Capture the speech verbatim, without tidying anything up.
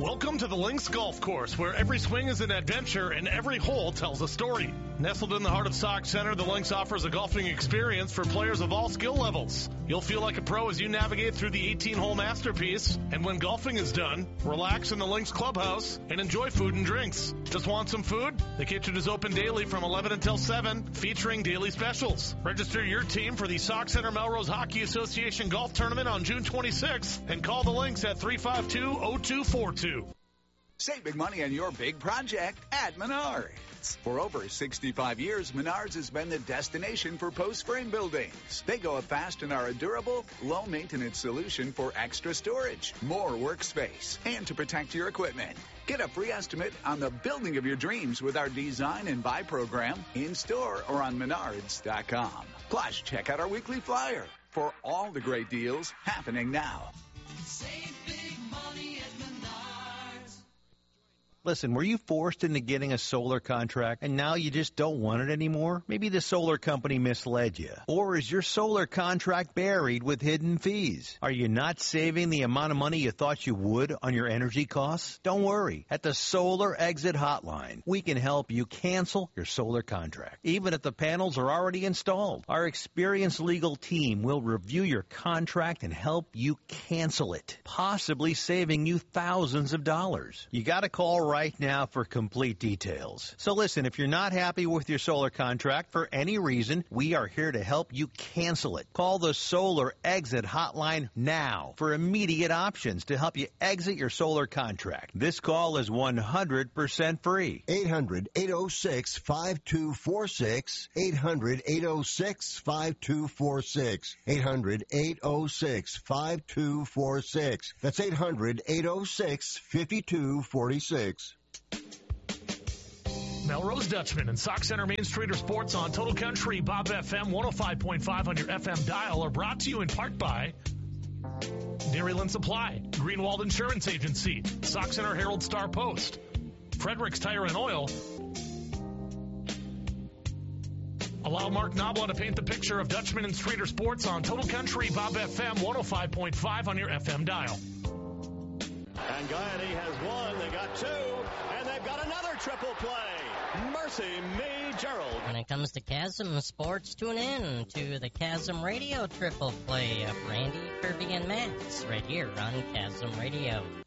Welcome to the Links Golf Course, where every swing is an adventure and every hole tells a story. Nestled in the heart of Sauk Center, the Links offers a golfing experience for players of all skill levels. You'll feel like a pro as you navigate through the eighteen-hole masterpiece, and when golfing is done, relax in the Links Clubhouse and enjoy food and drinks. Just want some food? The kitchen is open daily from eleven until seven, featuring daily specials. Register your team for the Sauk Center Melrose Hockey Association Golf Tournament on June twenty-sixth, and call the Links at three five two, oh two four two. Save big money on your big project at Menards. For over sixty-five years, Menards has been the destination for post-frame buildings. They go up fast and are a durable, low-maintenance solution for extra storage, more workspace, and to protect your equipment. Get a free estimate on the building of your dreams with our Design and Buy program in-store or on menards dot com. Plus, check out our weekly flyer for all the great deals happening now. Save big money at Menards. Listen, were you forced into getting a solar contract and now you just don't want it anymore? Maybe the solar company misled you. Or is your solar contract buried with hidden fees? Are you not saving the amount of money you thought you would on your energy costs? Don't worry. At the Solar Exit Hotline, we can help you cancel your solar contract, even if the panels are already installed. Our experienced legal team will review your contract and help you cancel it, possibly saving you thousands of dollars. You got to call right right now for complete details. So listen, if you're not happy with your solar contract for any reason, we are here to help you cancel it. Call the Solar Exit Hotline now for immediate options to help you exit your solar contract. This call is one hundred percent free. eight hundred, eight oh six, five two four six. eight hundred, eight oh six, five two four six. eight hundred, eight oh six, five two four six. That's eight hundred, eight oh six, five two four six. Melrose Dutchman and Sauk Center Main Streeter Sports on Total Country Bob F M one oh five point five on your F M dial are brought to you in part by Dairyland Supply, Greenwald Insurance Agency, Sauk Center Herald Star Post, Fredericks Tire and Oil. Allow Mark Nobla to paint the picture of Dutchman and Streeter Sports on Total Country Bob F M one oh five point five on your F M dial. And Guyanee has one, they got two, and they've got another triple play. Mercy me, Gerald. When it comes to Chasm Sports, tune in to the Chasm Radio triple play of Randy, Kirby, and Max right here on Chasm Radio.